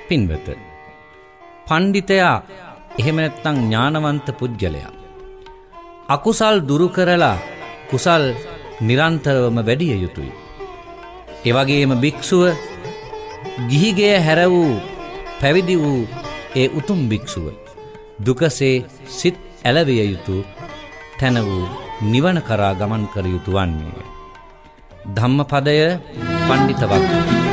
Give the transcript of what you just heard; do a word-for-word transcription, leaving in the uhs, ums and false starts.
පින්වත, පණ්ඩිතයා එහෙම නැත්නම් ඥානවන්ත පුජ්‍යලයා අකුසල් දුරු කරලා කුසල් නිරන්තරවම වැඩිය යුතුයි. ඒ වගේම භික්ෂුව ගිහිගේ හැර වූ පැවිදි වූ ඒ උතුම් භික්ෂුව දුකසේ සිත් ඇලවිය යුතු තැන වූ නිවන කරා ගමන් කර යුතු වන්නේ. ධම්මපදය පණ්ඩිත වග්ගය.